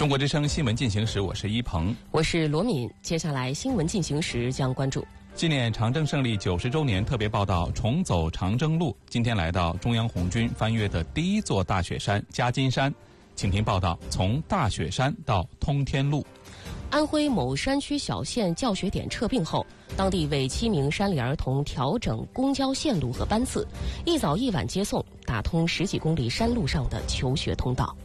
中国之声新闻进行时，我是一鹏， 我是罗敏。接下来新闻进行时将关注纪念长征胜利90周年特别报道，重走长征路。今天来到中央红军翻越的第一座大雪山夹金山，请听报道：从大雪山到通天路。 安徽某山区小县教学点撤并后，当地为7名山里儿童调整公交线路和班次，一早一晚接送，打通10几公里山路上的求学通道。